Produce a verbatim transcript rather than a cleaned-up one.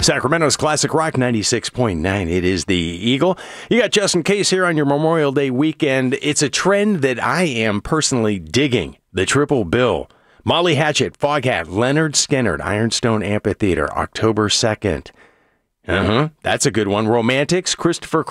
Sacramento's Classic Rock ninety-six point nine. It is the Eagle. You got Just In Case here on your Memorial Day weekend. It's a trend that I am personally digging. The Triple Bill. Molly Hatchet, Foghat, Leonard Skinner, Ironstone Amphitheater, October second. Uh-huh. That's a good one. Romantics, Christopher